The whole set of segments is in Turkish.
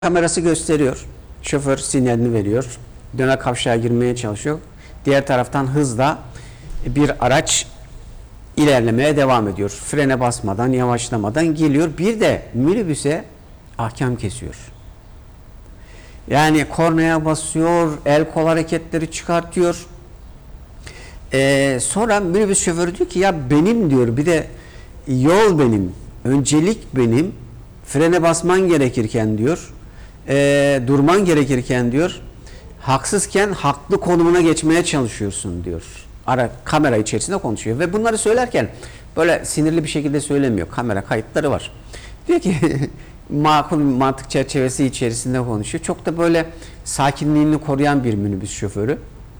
Kamerası gösteriyor. Şoför sinyalini veriyor. Döner kavşağa girmeye çalışıyor. Diğer taraftan hızla bir araç ilerlemeye devam ediyor. Frene basmadan, yavaşlamadan geliyor. Bir de minibüse ahkam kesiyor. Yani kornaya basıyor, el kol hareketleri çıkartıyor. Sonra minibüs şoförü diyor ki ya benim diyor, bir de yol benim, öncelik benim, frene basman gerekirken diyor, durman gerekirken diyor, haksızken haklı konumuna geçmeye çalışıyorsun diyor. Kamera içerisinde konuşuyor ve bunları söylerken böyle sinirli bir şekilde söylemiyor. Kamera kayıtları var. Diyor ki makul mantık çerçevesi içerisinde konuşuyor. Çok da böyle sakinliğini koruyan bir minibüs şoförü.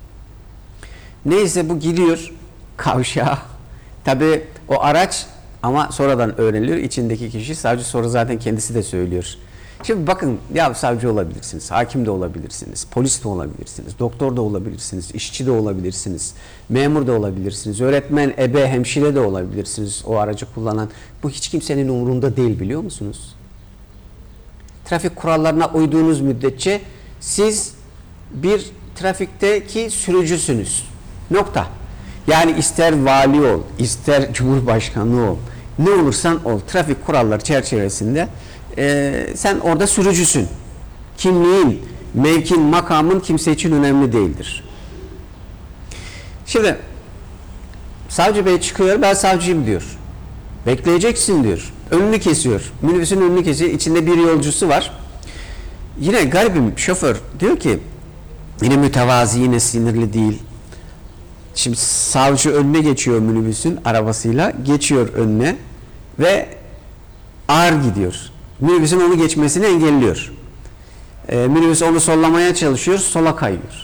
Neyse bu gidiyor kavşağa. Tabii o araç, ama sonradan öğreniliyor içindeki kişi savcı, sonra zaten kendisi de söylüyor. Şimdi bakın ya, savcı olabilirsiniz, hakim de olabilirsiniz, polis de olabilirsiniz, doktor da olabilirsiniz, işçi de olabilirsiniz, memur da olabilirsiniz, öğretmen, ebe, hemşire de olabilirsiniz o aracı kullanan. Bu hiç kimsenin umurunda değil, biliyor musunuz? Trafik kurallarına uyduğunuz müddetçe siz bir trafikteki sürücüsünüz. Nokta. Yani ister vali ol, ister cumhurbaşkanı ol, ne olursan ol, trafik kuralları çerçevesinde sen orada sürücüsün. Kimliğin, mevkin, makamın kimse için önemli değildir. Şimdi savcı bey çıkıyor, ben savcıyım diyor. Bekleyeceksin diyor. Önünü kesiyor. Minibüsün önünü kesiyor. İçinde bir yolcusu var. Yine garibim şoför diyor ki, yine mütevazi, yine sinirli değil. Şimdi savcı önüne geçiyor minibüsün arabasıyla, geçiyor önüne ve ağır gidiyor. Minibüsün onu geçmesini engelliyor. Minibüs onu sollamaya çalışıyor, sola kayıyor.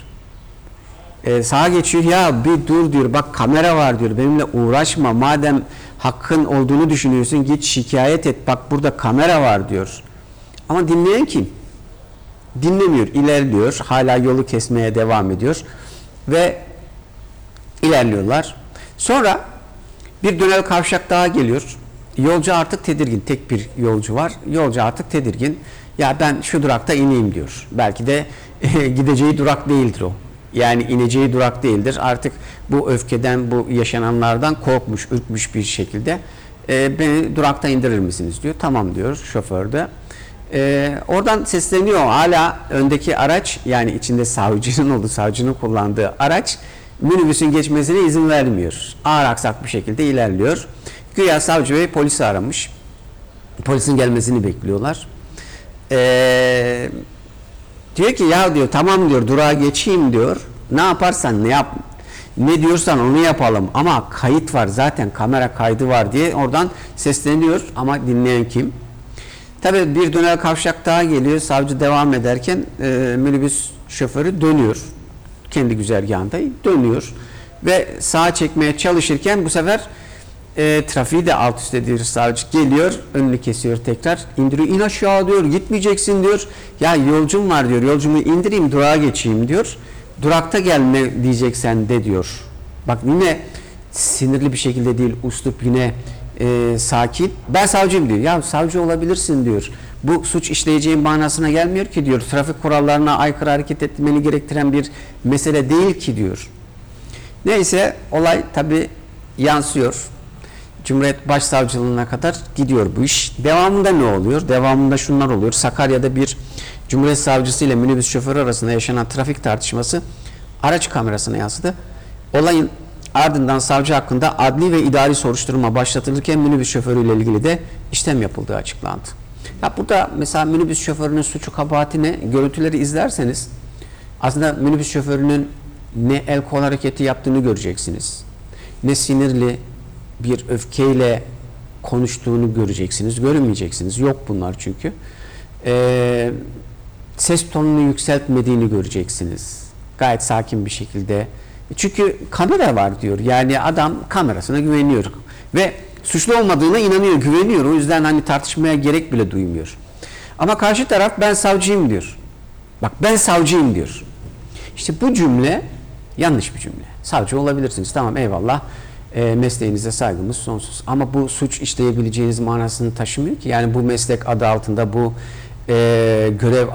Sağa geçiyor, ya bir dur diyor, bak kamera var diyor, benimle uğraşma, madem hakkın olduğunu düşünüyorsun git şikayet et, bak burada kamera var diyor. Ama dinleyen kim? Dinlemiyor, ilerliyor, hala yolu kesmeye devam ediyor ve ilerliyorlar. Sonra bir dönel kavşak daha geliyor. Yolcu artık tedirgin. Tek bir yolcu var. Yolcu artık tedirgin. Ya ben şu durakta ineyim diyor. Belki de gideceği durak değildir o. Yani ineceği durak değildir. Artık bu öfkeden, bu yaşananlardan korkmuş, ürkmüş bir şekilde beni durakta indirir misiniz diyor. Tamam diyor şoför de. Oradan sesleniyor. Hala öndeki araç, yani içinde savcının olduğu, savcının kullandığı araç minibüsün geçmesine izin vermiyor. Ağır aksak bir şekilde ilerliyor. Güya savcı bey polisi aramış. Polisin gelmesini bekliyorlar. Diyor ki ya diyor, tamam diyor, durağa geçeyim diyor. Ne yaparsan ne yap, ne diyorsan onu yapalım. Ama kayıt var zaten, kamera kaydı var diye oradan sesleniyor. Ama dinleyen kim? Tabii bir döner kavşak daha geliyor. Savcı devam ederken minibüs şoförü dönüyor. Kendi güzergahında dönüyor. Ve sağa çekmeye çalışırken bu sefer trafiği de alt üst ediyor savcı. Geliyor, önünü kesiyor tekrar. İndiriyor, in aşağı diyor, gitmeyeceksin diyor. Ya yolcum var diyor, yolcumu indireyim durağa geçeyim diyor. Durakta gelme diyeceksen de diyor. Bak yine sinirli bir şekilde değil, uslup yine sakin. Ben savcıyım diyor. Ya savcı olabilirsin diyor. Bu suç işleyeceğin manasına gelmiyor ki diyor. Trafik kurallarına aykırı hareket etmeni gerektiren bir mesele değil ki diyor. Neyse olay tabi yansıyor. Cumhuriyet Başsavcılığına kadar gidiyor bu iş. Devamında ne oluyor? Devamında şunlar oluyor. Sakarya'da bir Cumhuriyet Savcısı ile minibüs şoförü arasında yaşanan trafik tartışması araç kamerasına yansıdı. Olayın ardından savcı hakkında adli ve idari soruşturma başlatılırken minibüs şoförüyle ilgili de işlem yapıldığı açıklandı. Ya burada mesela minibüs şoförünün suçu, kabahati ne? Görüntüleri izlerseniz aslında minibüs şoförünün ne el kol hareketi yaptığını göreceksiniz. Ne sinirli bir öfkeyle konuştuğunu göreceksiniz. Görmeyeceksiniz. Yok bunlar çünkü. Ses tonunu yükseltmediğini göreceksiniz. Gayet sakin bir şekilde. Çünkü kamera var diyor. Yani adam kamerasına güveniyor. Ve suçlu olmadığına inanıyor, güveniyor. O yüzden hani tartışmaya gerek bile duymuyor. Ama karşı taraf ben savcıyım diyor. Bak ben savcıyım diyor. İşte bu cümle yanlış bir cümle. Savcı olabilirsiniz. Tamam, eyvallah. Mesleğinize saygımız sonsuz. Ama bu suç işleyebileceğiniz manasını taşımıyor ki. Yani bu meslek adı altında, bu görev